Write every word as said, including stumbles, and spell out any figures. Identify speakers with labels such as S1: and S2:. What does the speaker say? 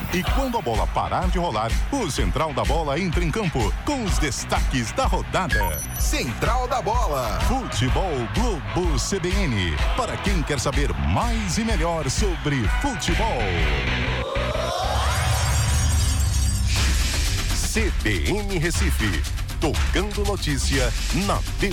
S1: E quando a bola parar de rolar, o Central da Bola entra em campo com os destaques da rodada.
S2: Central da Bola.
S1: Futebol Globo C B N. Para quem quer saber mais e melhor sobre futebol. C B N Recife. Tocando notícia na